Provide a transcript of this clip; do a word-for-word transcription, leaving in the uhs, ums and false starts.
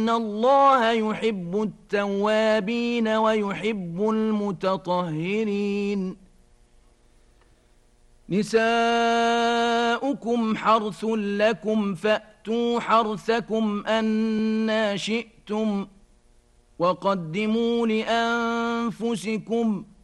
إن الله يحب التوابين ويحب المتطهرين نساؤكم حرث لكم فأتوا حرثكم أنى شئتم وقدموا لأنفسكم